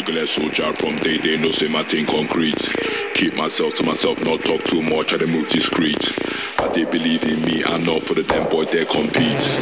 regular soldier from day, no say my thing concrete. Keep myself to myself, not talk too much, I dey move discreet. I they believe in me, I know for the damn boy they compete.